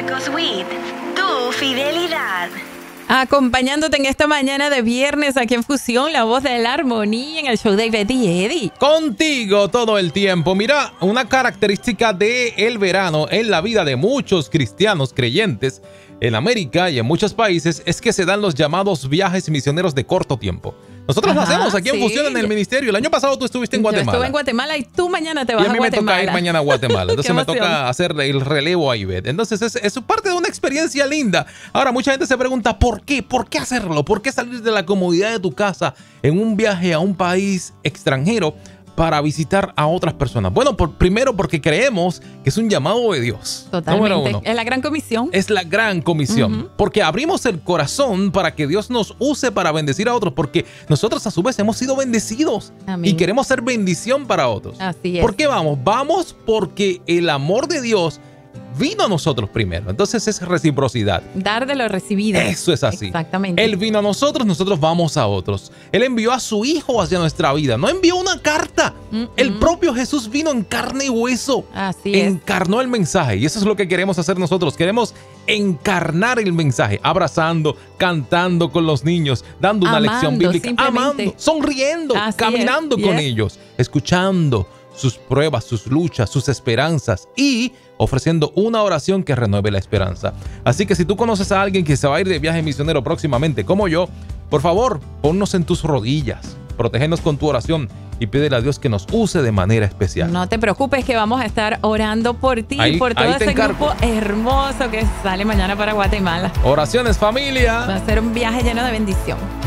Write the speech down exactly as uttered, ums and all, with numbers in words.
Marcos Witt, tu fidelidad. Acompañándote en esta mañana de viernes aquí en Fusión, la voz de la armonía en el show de Betty y Eddie. Contigo todo el tiempo. Mira, una característica del verano en la vida de muchos cristianos creyentes en América y en muchos países es que se dan los llamados viajes misioneros de corto tiempo. Nosotros Ajá, lo hacemos aquí sí. en Fusión en el ministerio. El año pasado tú estuviste en Guatemala. Yo estuve en Guatemala y tú mañana te vas y a mí a Guatemala. me toca ir mañana a Guatemala. Entonces me emoción. toca hacer el relevo a Ivette. Entonces es, es parte de una experiencia linda. Ahora mucha gente se pregunta ¿por qué? ¿Por qué hacerlo? ¿Por qué salir de la comodidad de tu casa en un viaje a un país extranjero para visitar a otras personas? Bueno, por, primero porque creemos que es un llamado de Dios. Totalmente. Número uno. Es la gran comisión. Es la gran comisión. Uh-huh. Porque abrimos el corazón para que Dios nos use para bendecir a otros. Porque nosotros a su vez hemos sido bendecidos. Amén. Y queremos ser bendición para otros. Así es. ¿Por qué vamos? Vamos porque el amor de Dios vino a nosotros primero. Entonces es reciprocidad. Dar de lo recibido. Eso es así. Exactamente. Él vino a nosotros, nosotros vamos a otros. Él envió a su Hijo hacia nuestra vida. No envió una carta. Mm-mm. El propio Jesús vino en carne y hueso. Así es. Encarnó el mensaje. Y eso es lo que queremos hacer nosotros. Queremos encarnar el mensaje. Abrazando, cantando con los niños, dando una amando, lección bíblica. Amando, sonriendo, así caminando es. con Yes. ellos. Escuchando sus pruebas, sus luchas, sus esperanzas y ofreciendo una oración que renueve la esperanza. Así que si tú conoces a alguien que se va a ir de viaje misionero próximamente, como yo, por favor, ponnos en tus rodillas, protégenos con tu oración y pídele a Dios que nos use de manera especial. No te preocupes que vamos a estar orando por ti ahí, y por todo ese encargo. grupo hermoso que sale mañana para Guatemala. Oraciones, familia. Va a ser un viaje lleno de bendición.